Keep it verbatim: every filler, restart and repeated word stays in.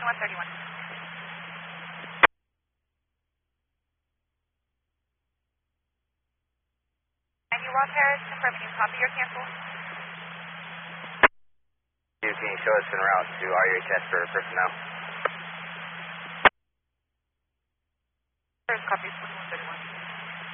twenty-one thirty-one. ninety-one Paris, confirm you copy your cancel. Can you show us en route to R U H S for personnel? First copy, twenty-one thirty-one.